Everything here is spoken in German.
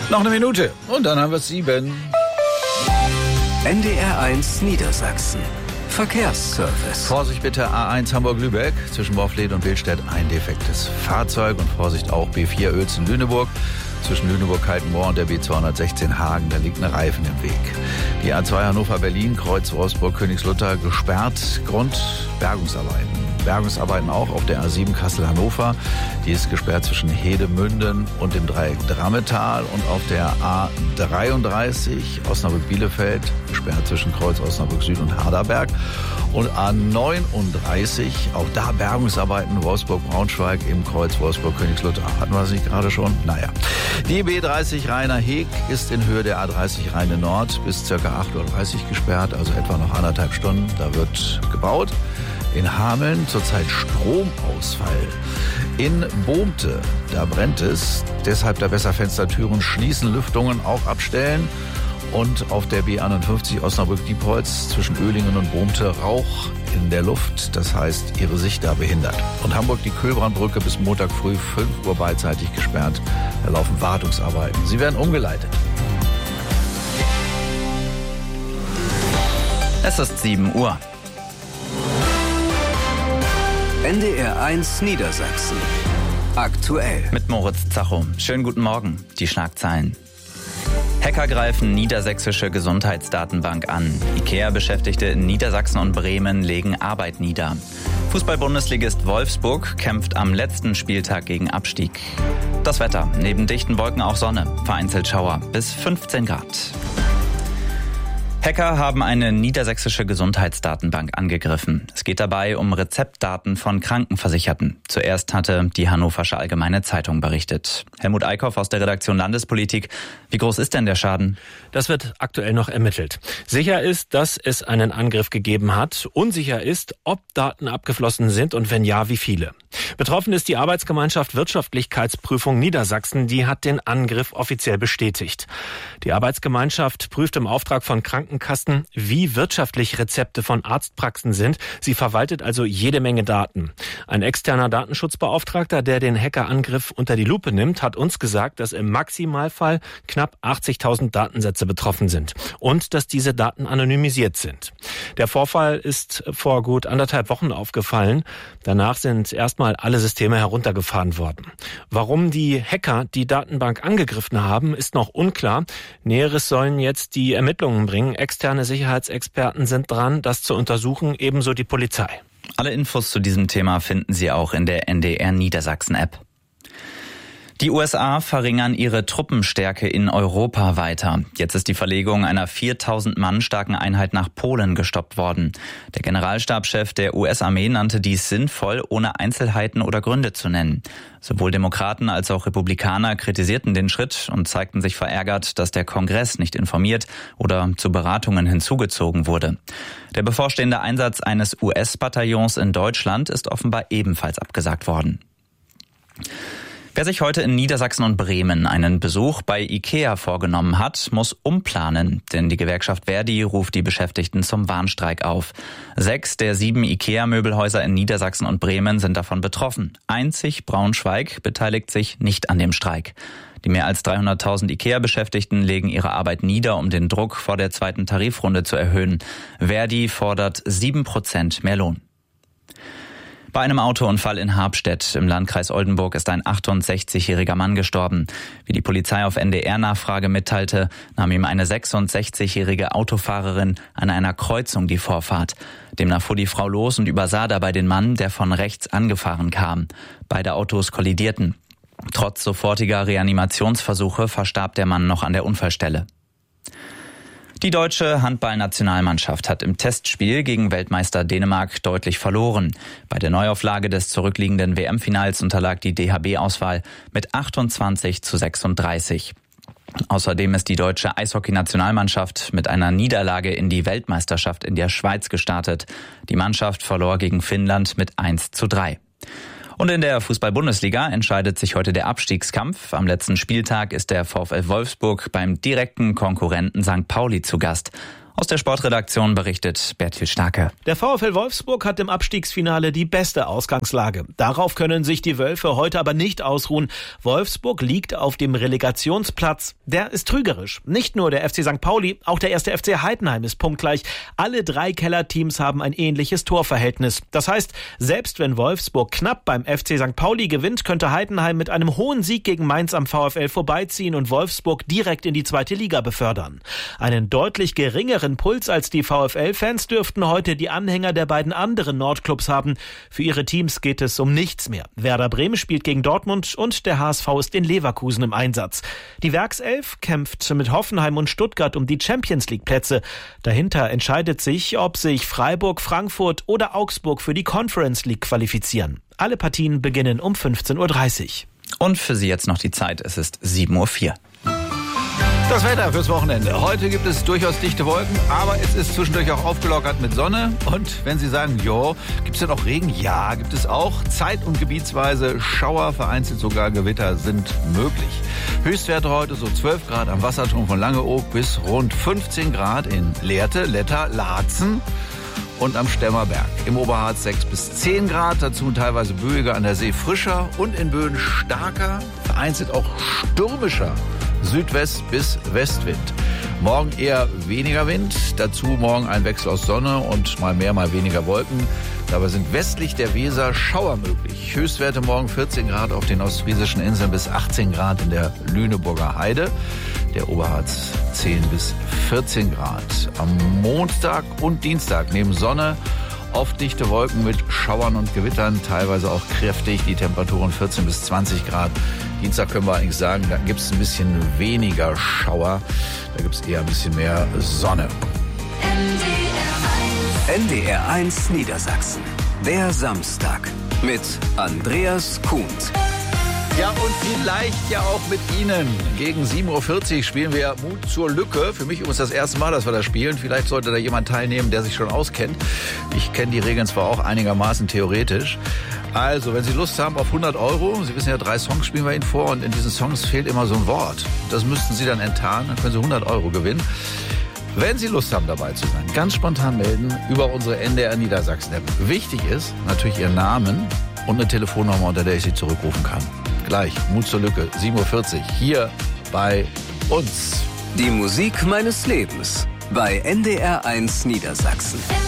Noch eine Minute und dann haben wir 7. NDR1 Niedersachsen. Verkehrsservice. Vorsicht bitte, A1 Hamburg-Lübeck, zwischen Worfled und Billstedt ein defektes Fahrzeug. Und Vorsicht auch B4 Uelzen-Lüneburg, zwischen Lüneburg-Kaltenmoor und der B216 Hagen, da liegt ein Reifen im Weg. Die A2 Hannover-Berlin, Kreuz Wolfsburg-Königslutter gesperrt, Grund Bergungsarbeiten. Bergungsarbeiten auch auf der A7 Kassel-Hannover. Die ist gesperrt zwischen Hedemünden und dem Dreieck Drammetal. Und auf der A33 Osnabrück-Bielefeld gesperrt zwischen Kreuz Osnabrück-Süd und Harderberg. Und A39, auch da Bergungsarbeiten Wolfsburg-Braunschweig im Kreuz Wolfsburg-Königslutter. Hatten wir das nicht gerade schon? Naja. Die B30 Rheiner-Heg ist in Höhe der A30 Rheine Nord bis ca. 8.30 Uhr gesperrt, also etwa noch 1,5 Stunden. Da wird gebaut. In Hameln zurzeit Stromausfall. In Bohmte, da brennt es. Deshalb da besser Fenster, Türen schließen, Lüftungen auch abstellen. Und auf der B51 Osnabrück-Diepholz zwischen Oehlingen und Bohmte Rauch in der Luft. Das heißt, ihre Sicht da behindert. Und Hamburg die Köhlbrandbrücke bis Montag früh 5 Uhr beidseitig gesperrt. Da laufen Wartungsarbeiten. Sie werden umgeleitet. Es ist 7 Uhr. NDR1 Niedersachsen. Aktuell. Mit Moritz Zacho. Schönen guten Morgen. Die Schlagzeilen. Hacker greifen niedersächsische Gesundheitsdatenbank an. IKEA-Beschäftigte in Niedersachsen und Bremen legen Arbeit nieder. Fußball-Bundesligist Wolfsburg kämpft am letzten Spieltag gegen Abstieg. Das Wetter. Neben dichten Wolken auch Sonne. Vereinzelt Schauer. Bis 15 Grad. Hacker haben eine niedersächsische Gesundheitsdatenbank angegriffen. Es geht dabei um Rezeptdaten von Krankenversicherten. Zuerst hatte die Hannoversche Allgemeine Zeitung berichtet. Helmut Eickhoff aus der Redaktion Landespolitik. Wie groß ist denn der Schaden? Das wird aktuell noch ermittelt. Sicher ist, dass es einen Angriff gegeben hat. Unsicher ist, ob Daten abgeflossen sind und wenn ja, wie viele. Betroffen ist die Arbeitsgemeinschaft Wirtschaftlichkeitsprüfung Niedersachsen. Die hat den Angriff offiziell bestätigt. Die Arbeitsgemeinschaft prüft im Auftrag von Krankenkassen, wie wirtschaftlich Rezepte von Arztpraxen sind. Sie verwaltet also jede Menge Daten. Ein externer Datenschutzbeauftragter, der den Hackerangriff unter die Lupe nimmt, hat uns gesagt, dass im Maximalfall knapp 80.000 Datensätze betroffen sind und dass diese Daten anonymisiert sind. Der Vorfall ist vor gut 1,5 Wochen aufgefallen. Danach sind erstmal alle Systeme heruntergefahren worden. Warum die Hacker die Datenbank angegriffen haben, ist noch unklar. Näheres sollen jetzt die Ermittlungen bringen. Externe Sicherheitsexperten sind dran, das zu untersuchen, ebenso die Polizei. Alle Infos zu diesem Thema finden Sie auch in der NDR Niedersachsen-App. Die USA verringern ihre Truppenstärke in Europa weiter. Jetzt ist die Verlegung einer 4.000 Mann starken Einheit nach Polen gestoppt worden. Der Generalstabschef der US-Armee nannte dies sinnvoll, ohne Einzelheiten oder Gründe zu nennen. Sowohl Demokraten als auch Republikaner kritisierten den Schritt und zeigten sich verärgert, dass der Kongress nicht informiert oder zu Beratungen hinzugezogen wurde. Der bevorstehende Einsatz eines US-Bataillons in Deutschland ist offenbar ebenfalls abgesagt worden. Wer sich heute in Niedersachsen und Bremen einen Besuch bei IKEA vorgenommen hat, muss umplanen, denn die Gewerkschaft Verdi ruft die Beschäftigten zum Warnstreik auf. 6 der 7 IKEA-Möbelhäuser in Niedersachsen und Bremen sind davon betroffen. Einzig Braunschweig beteiligt sich nicht an dem Streik. Die mehr als 300.000 IKEA-Beschäftigten legen ihre Arbeit nieder, um den Druck vor der zweiten Tarifrunde zu erhöhen. Verdi fordert 7% mehr Lohn. Bei einem Autounfall in Habstedt im Landkreis Oldenburg ist ein 68-jähriger Mann gestorben. Wie die Polizei auf NDR-Nachfrage mitteilte, nahm ihm eine 66-jährige Autofahrerin an einer Kreuzung die Vorfahrt. Demnach fuhr die Frau los und übersah dabei den Mann, der von rechts angefahren kam. Beide Autos kollidierten. Trotz sofortiger Reanimationsversuche verstarb der Mann noch an der Unfallstelle. Die deutsche Handballnationalmannschaft hat im Testspiel gegen Weltmeister Dänemark deutlich verloren. Bei der Neuauflage des zurückliegenden WM-Finals unterlag die DHB-Auswahl mit 28:36. Außerdem ist die deutsche Eishockey-Nationalmannschaft mit einer Niederlage in die Weltmeisterschaft in der Schweiz gestartet. Die Mannschaft verlor gegen Finnland mit 1:3. Und in der Fußball-Bundesliga entscheidet sich heute der Abstiegskampf. Am letzten Spieltag ist der VfL Wolfsburg beim direkten Konkurrenten St. Pauli zu Gast. Aus der Sportredaktion berichtet Bertil Starke. Der VfL Wolfsburg hat im Abstiegsfinale die beste Ausgangslage. Darauf können sich die Wölfe heute aber nicht ausruhen. Wolfsburg liegt auf dem Relegationsplatz. Der ist trügerisch. Nicht nur der FC St. Pauli, auch der 1. FC Heidenheim ist punktgleich. Alle 3 Kellerteams haben ein ähnliches Torverhältnis. Das heißt, selbst wenn Wolfsburg knapp beim FC St. Pauli gewinnt, könnte Heidenheim mit einem hohen Sieg gegen Mainz am VfL vorbeiziehen und Wolfsburg direkt in die 2. Liga befördern. Einen deutlich geringeren Puls als die VfL-Fans dürften heute die Anhänger der beiden anderen Nordclubs haben. Für ihre Teams geht es um nichts mehr. Werder Bremen spielt gegen Dortmund und der HSV ist in Leverkusen im Einsatz. Die Werkself kämpft mit Hoffenheim und Stuttgart um die Champions-League-Plätze. Dahinter entscheidet sich, ob sich Freiburg, Frankfurt oder Augsburg für die Conference League qualifizieren. Alle Partien beginnen um 15:30 Uhr. Und für Sie jetzt noch die Zeit. Es ist 7:04 Uhr. Das Wetter fürs Wochenende. Heute gibt es durchaus dichte Wolken, aber es ist zwischendurch auch aufgelockert mit Sonne. Und wenn Sie sagen, jo, gibt es denn auch Regen? Ja, gibt es auch. Zeit- und gebietsweise Schauer, vereinzelt sogar Gewitter sind möglich. Höchstwerte heute so 12 Grad am Wasserturm von Langeoog bis rund 15 Grad in Lehrte, Letter, Laatzen und am Stemmerberg. Im Oberharz 6 bis 10 Grad, dazu teilweise böiger, an der See frischer und in Böen starker, vereinzelt auch stürmischer Südwest- bis Westwind. Morgen eher weniger Wind, dazu morgen ein Wechsel aus Sonne und mal mehr, mal weniger Wolken. Dabei sind westlich der Weser Schauer möglich. Höchstwerte morgen 14 Grad auf den ostfriesischen Inseln bis 18 Grad in der Lüneburger Heide. Der Oberharz 10 bis 14 Grad. Am Montag und Dienstag neben Sonne oft dichte Wolken mit Schauern und Gewittern, teilweise auch kräftig. Die Temperaturen 14 bis 20 Grad. Dienstag können wir eigentlich sagen, da gibt es ein bisschen weniger Schauer. Da gibt es eher ein bisschen mehr Sonne. NDR1 Niedersachsen. Der Samstag mit Andreas Kuhnt. Ja, und vielleicht ja auch mit Ihnen. Gegen 7:40 Uhr spielen wir Mut zur Lücke. Für mich übrigens das erste Mal, dass wir das spielen. Vielleicht sollte da jemand teilnehmen, der sich schon auskennt. Ich kenne die Regeln zwar auch einigermaßen theoretisch. Also, wenn Sie Lust haben auf 100 Euro, Sie wissen ja, 3 Songs spielen wir Ihnen vor und in diesen Songs fehlt immer so ein Wort. Das müssten Sie dann enttarnen, dann können Sie 100 Euro gewinnen. Wenn Sie Lust haben, dabei zu sein, ganz spontan melden über unsere NDR Niedersachsen-App. Wichtig ist natürlich Ihr Namen und eine Telefonnummer, unter der ich Sie zurückrufen kann. Gleich, Mut zur Lücke, 7:40 Uhr, hier bei uns. Die Musik meines Lebens bei NDR1 Niedersachsen.